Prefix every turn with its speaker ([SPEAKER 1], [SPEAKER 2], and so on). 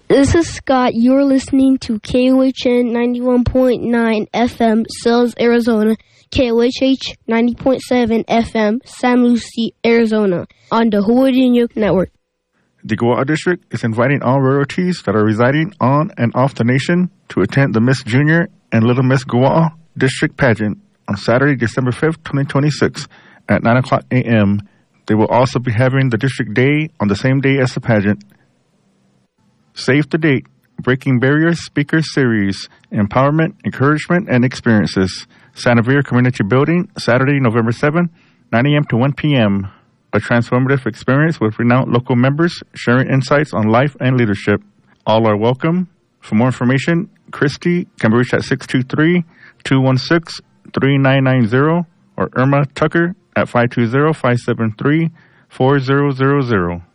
[SPEAKER 1] This is Scott. You're listening to KOHN 91.9 FM, Sells, Arizona. KOHH 90.7 FM, San Lucie, Arizona, on the Hawaii Network.
[SPEAKER 2] The Gua'a District is inviting all royalties that are residing on and off the nation to attend the Miss Junior and Little Miss Gua'a District Pageant on Saturday, December 5th, 2026 at 9 o'clock a.m. They will also be having the District Day on the same day as the pageant. Save the date. Breaking Barriers Speaker Series, Empowerment, Encouragement, and Experiences. Santa Vera Community Building, Saturday, November 7, 9 a.m. to 1 p.m. A transformative experience with renowned local members sharing insights on life and leadership. All are welcome. For more information, Christy can be reached at 623-216-3990 or Irma Tucker at 520-573-4000.